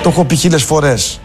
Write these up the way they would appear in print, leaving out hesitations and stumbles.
Το έχω πει 1000 φορές.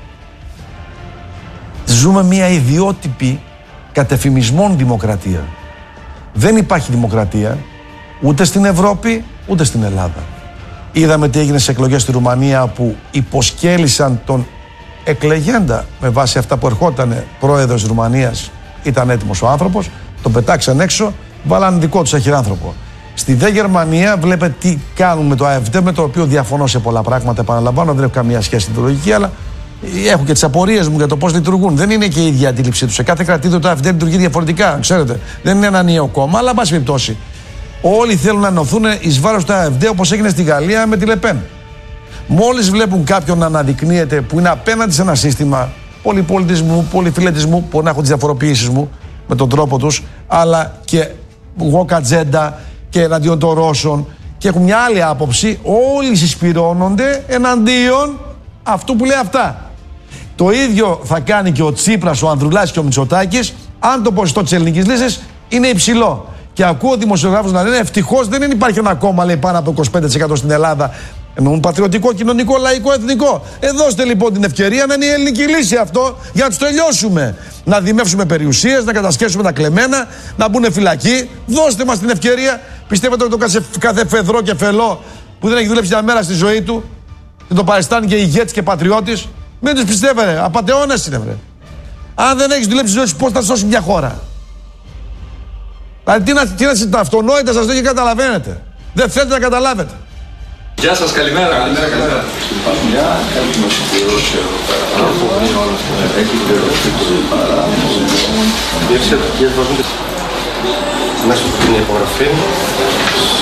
Ζούμε μια ιδιότυπη κατεφημισμών δημοκρατία. Δεν υπάρχει δημοκρατία ούτε στην Ευρώπη ούτε στην Ελλάδα. Είδαμε τι έγινε σε εκλογές στη Ρουμανία που υποσκέλισαν τον εκλεγέντα με βάση αυτά που ερχόταν πρόεδρος της Ρουμανίας. Ήταν έτοιμος ο άνθρωπος, τον πετάξαν έξω, βάλαν δικό τους αχυράνθρωπο. Στη δε Γερμανία βλέπετε τι κάνουν με το AfD, με το οποίο διαφωνώ σε πολλά πράγματα. Επαναλαμβάνω, δεν έχω καμία σχέση με την ιδεολογική, αλλά έχω και τις απορίες μου για το πώς λειτουργούν. Δεν είναι και η ίδια αντίληψή τους. Σε κάθε κρατήδιο το AfD λειτουργεί διαφορετικά, ξέρετε. Δεν είναι ένα ενιαίο κόμμα, αλλά εν πάση περιπτώσει. Όλοι θέλουν να ενωθούν εις βάρος του AfD, όπως έγινε στη Γαλλία με τη Λεπέν. Μόλις βλέπουν κάποιον να αναδεικνύεται που είναι απέναντι σε ένα σύστημα πολυπολιτισμού, πολυφιλετισμού, μπορεί να έχουν τις διαφοροποιήσεις μου με τον τρόπο τους, αλλά και woke ατζέντα και εναντίον των Ρώσων και έχουν μια άλλη άποψη, όλοι συσπυρώνονται εναντίον αυτού που λέει αυτά. Το ίδιο θα κάνει και ο Τσίπρας, ο Ανδρουλάκης και ο Μητσοτάκης, αν το ποσοστό της ελληνικής λύσης είναι υψηλό. Και ακούω δημοσιογράφους να λένε ευτυχώς δεν υπάρχει ένα κόμμα, λέει, πάνω από 25% στην Ελλάδα. Εννοούν πατριωτικό, κοινωνικό, λαϊκό, εθνικό. Δώστε λοιπόν την ευκαιρία να είναι η ελληνική λύση αυτό για να τους τελειώσουμε. Να δημεύσουμε περιουσίες, να κατασκεύσουμε τα κλεμμένα, να μπουν φυλακοί. Δώστε μας την ευκαιρία. Πιστεύετε ότι το κάθε φεδρό και φελό που δεν έχει δουλέψει μια μέρα στη ζωή του και το παριστάνει και ηγέτης και πατριώτης, μην τους πιστεύετε. Απατεώνες είναι, βρε. Αν δεν έχεις δουλέψει στη ζωή σου, πώς θα σώσει μια χώρα? Δηλαδή, τα αυτονόητα σας δεν καταλαβαίνετε. Δεν θέλετε να καταλάβετε. Γεια σας, καλημέρα. Καλημέρα. Έχουμε συμπληρώσει εδώ πέρα. Έχει πληρωθεί το παράδειγμα. Μέσα από την υπογραφή